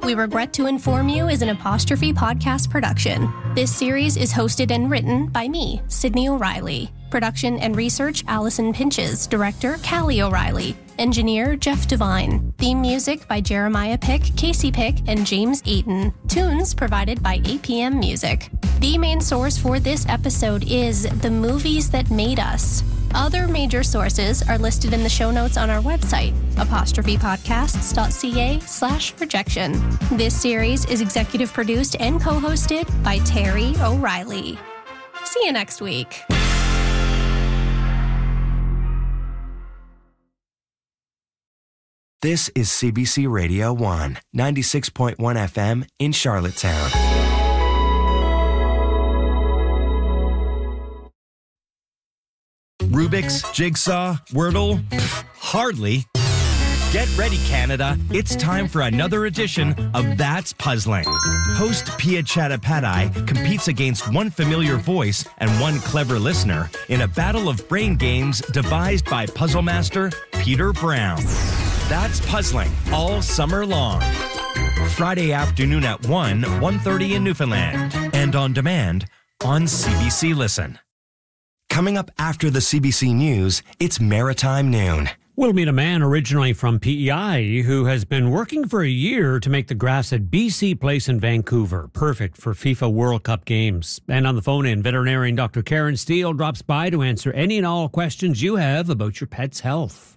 We Regret to Inform You is an Apostrophe podcast production. This series is hosted and written by me, Sydney O'Reilly. Production and research, Allison Pinches. Director, Callie O'Reilly. Engineer, Jeff Devine. Theme music by Jeremiah Pick, Casey Pick, and James Eaton. Tunes provided by APM Music. The main source for this episode is The Movies That Made Us. Other major sources are listed in the show notes on our website, apostrophepodcasts.ca/rejection. This series is executive produced and co-hosted by Terry O'Reilly. See you next week. This is CBC Radio 1, 96.1 FM in Charlottetown. Rubik's, Jigsaw, Wordle? Pfft, hardly. Get ready, Canada. It's time for another edition of That's Puzzling. Host Pia Chattopadhyay competes against one familiar voice and one clever listener in a battle of brain games devised by puzzle master Peter Brown. That's Puzzling all summer long. Friday afternoon at 1:30 in Newfoundland. And on demand on CBC Listen. Coming up after the CBC News, it's Maritime Noon. We'll meet a man originally from PEI who has been working for a year to make the grass at BC Place in Vancouver perfect for FIFA World Cup games. And on the phone in, veterinarian Dr. Karen Steele drops by to answer any and all questions you have about your pet's health.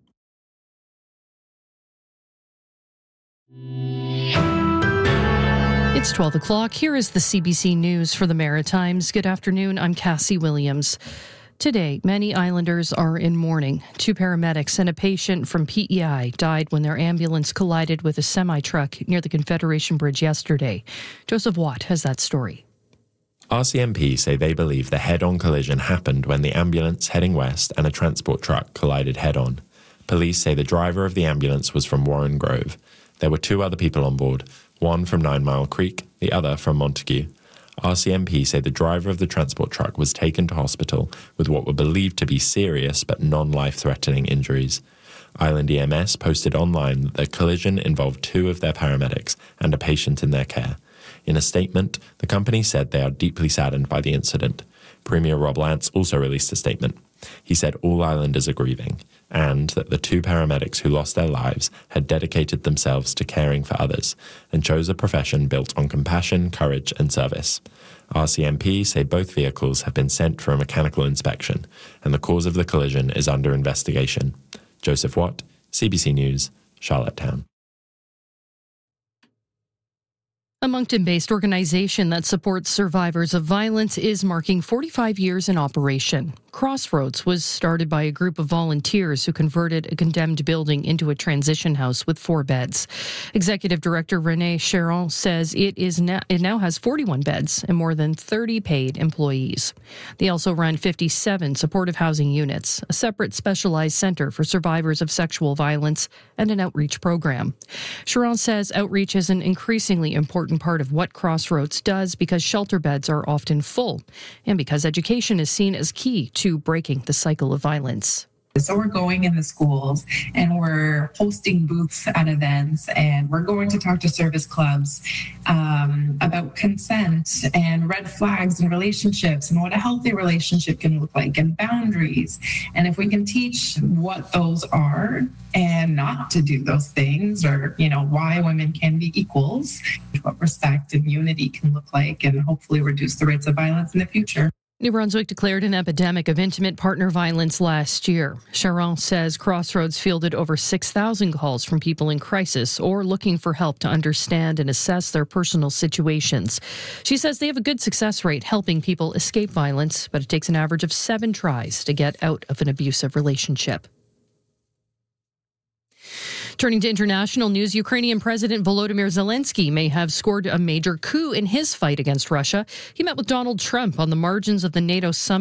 It's 12 o'clock. Here is the CBC News for the Maritimes. Good afternoon. I'm Cassie Williams. Today, many islanders are in mourning. 2 paramedics and a patient from PEI died when their ambulance collided with a semi-truck near the Confederation Bridge yesterday. Joseph Watt has that story. RCMP say they believe the head-on collision happened when the ambulance heading west and a transport truck collided head-on. Police say the driver of the ambulance was from Warren Grove. There were 2 other people on board, one from 9 Mile Creek, the other from Montague. RCMP say the driver of the transport truck was taken to hospital with what were believed to be serious but non-life-threatening injuries. Island EMS posted online that the collision involved 2 of their paramedics and a patient in their care. In a statement, the company said they are deeply saddened by the incident. Premier Rob Lance also released a statement. He said all islanders are grieving, and that the 2 paramedics who lost their lives had dedicated themselves to caring for others and chose a profession built on compassion, courage and service. RCMP say both vehicles have been sent for a mechanical inspection, and the cause of the collision is under investigation. Joseph Watt, CBC News, Charlottetown. A Moncton-based organization that supports survivors of violence is marking 45 years in operation. Crossroads was started by a group of volunteers who converted a condemned building into a transition house with 4 beds. Executive Director Renee Charon says it now has 41 beds and more than 30 paid employees. They also run 57 supportive housing units, a separate specialized center for survivors of sexual violence, and an outreach program. Charon says outreach is an increasingly important part of what Crossroads does because shelter beds are often full and because education is seen as key to breaking the cycle of violence. So we're going in the schools and we're hosting booths at events and we're going to talk to service clubs about consent and red flags in relationships and what a healthy relationship can look like and boundaries. And if we can teach what those are and not to do those things, or, why women can be equals, what respect and unity can look like, and hopefully reduce the rates of violence in the future. New Brunswick declared an epidemic of intimate partner violence last year. Charon says Crossroads fielded over 6,000 calls from people in crisis or looking for help to understand and assess their personal situations. She says they have a good success rate helping people escape violence, but it takes an average of 7 tries to get out of an abusive relationship. Turning to international news, Ukrainian President Volodymyr Zelensky may have scored a major coup in his fight against Russia. He met with Donald Trump on the margins of the NATO summit